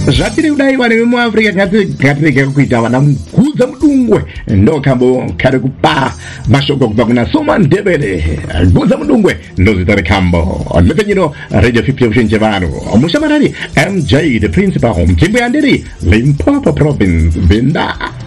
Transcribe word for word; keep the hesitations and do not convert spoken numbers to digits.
zvatiri kudai vanhu vemuafrica ngatirege kuita vana mugudza mudungwe ndokambo kari kupa mashoko kubva kuna Soma Ndebele. Gudza mudungwe ndozita rekambo mepfenyino radio fifty ocean chevanhu mushamarari M J the principal mtimbo yandiri Limpopo province Venda.